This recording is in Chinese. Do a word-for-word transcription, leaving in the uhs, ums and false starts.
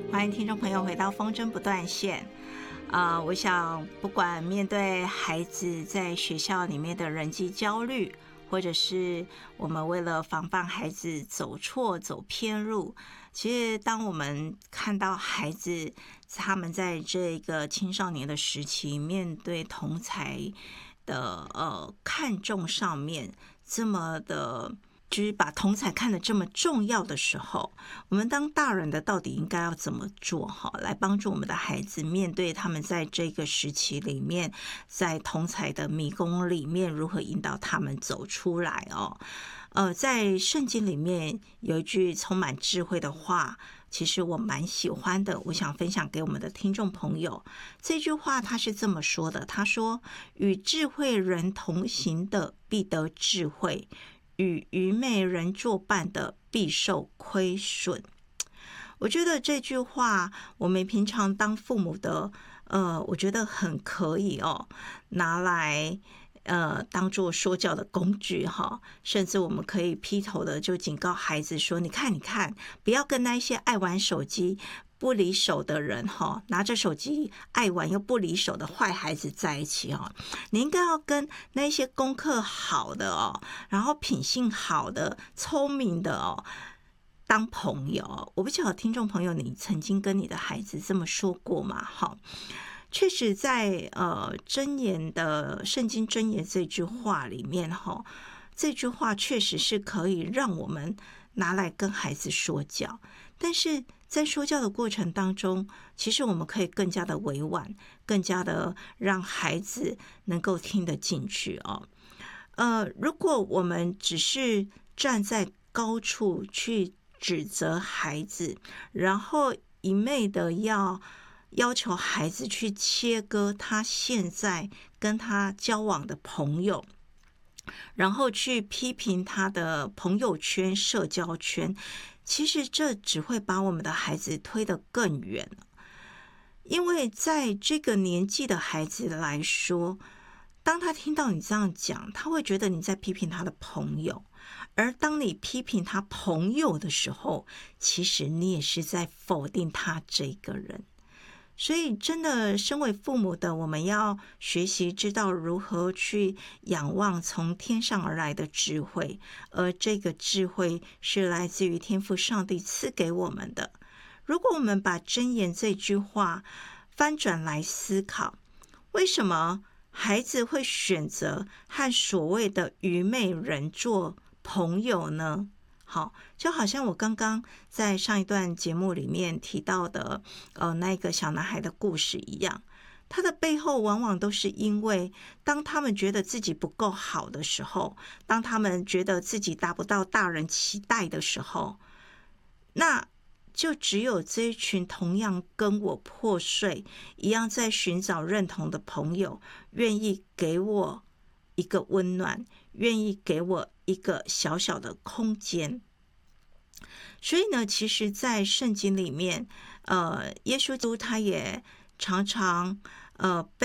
欢迎听众朋友回到风筝不断线。啊、呃，我想不管面对孩子在学校里面的人际焦虑，或者是我们为了防范孩子走错走偏路，其实当我们看到孩子他们在这个青少年的时期面对同侪的呃看重上面这么的，就是把同侪看得这么重要的时候，我们当大人的到底应该要怎么做哈，来帮助我们的孩子面对他们在这个时期里面，在同侪的迷宫里面如何引导他们走出来哦。呃，在圣经里面有一句充满智慧的话，其实我蛮喜欢的，我想分享给我们的听众朋友。这句话他是这么说的，他说：与智慧人同行的必得智慧，与愚昧人作伴的必受亏损。我觉得这句话我们平常当父母的呃，我觉得很可以哦，拿来呃当做说教的工具哈，甚至我们可以劈头的就警告孩子说，你看你看，不要跟那些爱玩手机不离手的人哈，拿着手机爱玩又不离手的坏孩子在一起哈，你应该要跟那些功课好的哦，然后品性好的、聪明的哦当朋友。我不晓得听众朋友你曾经跟你的孩子这么说过吗？哈，确实在呃箴言的圣经箴言这句话里面哈，这句话确实是可以让我们拿来跟孩子说教，但是在说教的过程当中，其实我们可以更加的委婉，更加的让孩子能够听得进去哦。呃，如果我们只是站在高处去指责孩子，然后一昧的要要求孩子去切割他现在跟他交往的朋友，然后去批评他的朋友圈、社交圈，其实这只会把我们的孩子推得更远了。因为在这个年纪的孩子来说，当他听到你这样讲，他会觉得你在批评他的朋友，而当你批评他朋友的时候，其实你也是在否定他这个人。所以真的身为父母的，我们要学习知道如何去仰望从天上而来的智慧，而这个智慧是来自于天父上帝赐给我们的。如果我们把箴言这句话翻转来思考，为什么孩子会选择和所谓的愚昧人做朋友呢？好，就好像我刚刚在上一段节目里面提到的，呃，那个小男孩的故事一样，他的背后往往都是因为，当他们觉得自己不够好的时候，当他们觉得自己达不到大人期待的时候，那就只有这一群同样跟我破碎一样在寻找认同的朋友，愿意给我一个温暖，愿意给我一个小小的空间。所以呢，其实在圣经里面，呃，耶稣基督他也常常呃被